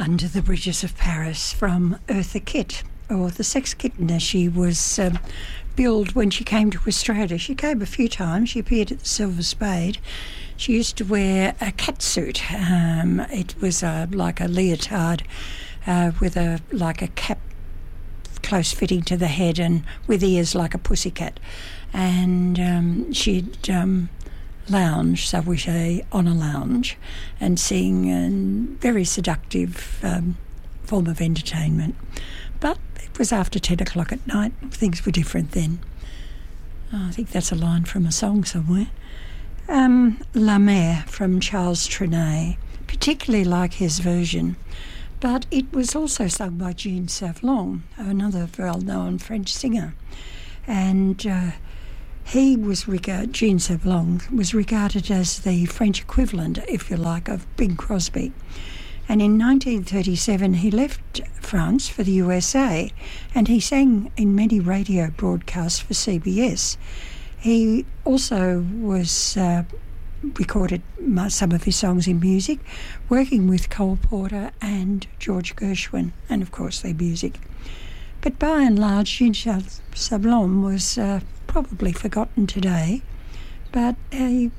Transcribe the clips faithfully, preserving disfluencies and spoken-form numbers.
Under the Bridges of Paris from Eartha Kitt, or the Sex Kitten as she was um, billed when she came to Australia. She came a few times. She appeared at the Silver Spade. She used to wear a catsuit. Um, it was uh, like a leotard uh, with a like a cap close fitting to the head and with ears like a pussycat. And um, she'd um, lounge, so we say, on a lounge and sing a very seductive um, form of entertainment. But it was after ten o'clock at night. Things were different then. Oh, I think that's a line from a song somewhere. Um, La Mer from Charles Trenet, particularly like his version. But it was also sung by Jean Savelon, another well-known French singer. And uh, he was regarded, Jean Savelon was regarded as the French equivalent, if you like, of Bing Crosby. And in nineteen thirty-seven, he left France for the U S A, and he sang in many radio broadcasts for C B S. He also was uh, recorded some of his songs in music, working with Cole Porter and George Gershwin, and of course their music. But by and large, Jean Savelon was uh, probably forgotten today, but a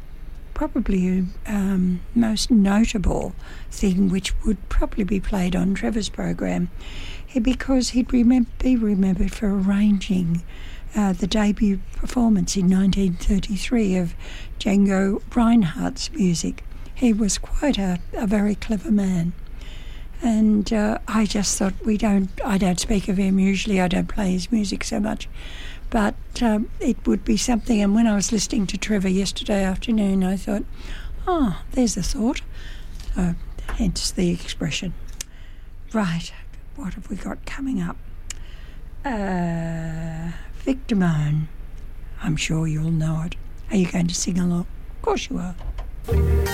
probably um, most notable thing which would probably be played on Trevor's program, because he'd remem- be remembered for arranging uh, the debut performance in nineteen thirty-three of Django Reinhardt's music. He was quite a, a very clever man. And uh, I just thought, we don't, I don't speak of him usually, I don't play his music so much, but um, it would be something. And when I was listening to Trevor yesterday afternoon, I thought, oh, there's a thought. So, hence the expression. Right, what have we got coming up? Uh, Vic Damone. I'm sure you'll know it. Are you going to sing along? Of course you are.